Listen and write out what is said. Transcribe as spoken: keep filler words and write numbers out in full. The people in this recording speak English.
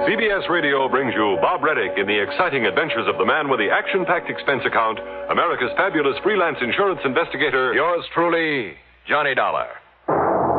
C B S Radio brings you Bob Reddick in the exciting adventures of the man with the action-packed expense account, America's fabulous freelance insurance investigator, yours truly, Johnny Dollar.